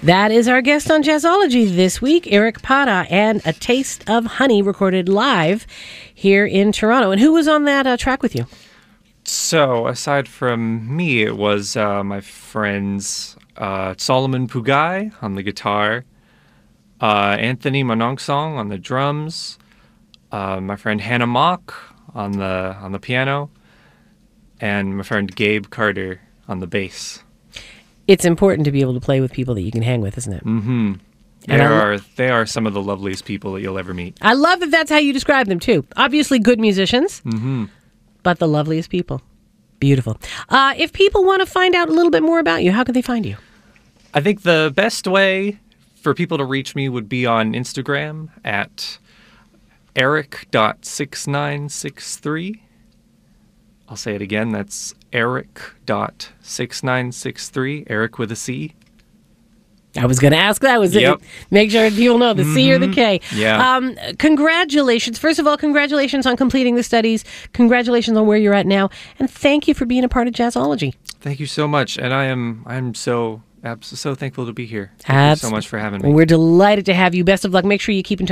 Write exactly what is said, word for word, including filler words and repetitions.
That is our guest on Jazzology this week, Eric Pata, and A Taste of Honey, recorded live here in Toronto. And who was on that uh, track with you? So, aside from me, it was uh, my friends uh, Solomon Pugai on the guitar, uh, Anthony Mononksong on the drums, uh, my friend Hannah Mock on the on the piano, and my friend Gabe Carter on the bass. It's important to be able to play with people that you can hang with, isn't it? Mm-hmm. They And I- are they are some of the loveliest people that you'll ever meet. I love that that's how you describe them, too. Obviously good musicians, Mm-hmm. but the loveliest people. Beautiful. Uh, if people want to find out a little bit more about you, how can they find you? I think the best way for people to reach me would be on Instagram at eric dot six nine six three. I'll say it again. That's eric dot six nine six three. Eric with a C. I was going to ask that. Was Yep. it? Make sure people know the C or the K. Yeah. Um, congratulations. First of all, congratulations on completing the studies. Congratulations on where you're at now. And thank you for being a part of Jazzology. Thank you so much. And I am I'm so abs- so thankful to be here. Thank you so much for having me. We're delighted to have you. Best of luck. Make sure you keep in touch.